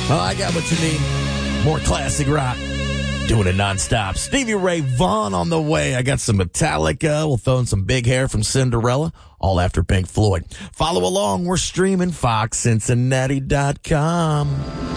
Oh, I got what you need. More classic rock. Doing it nonstop. Stevie Ray Vaughan on the way. I got some Metallica. We'll throw in some Big Hair from Cinderella. All after Pink Floyd. Follow along. We're streaming FoxCincinnati.com.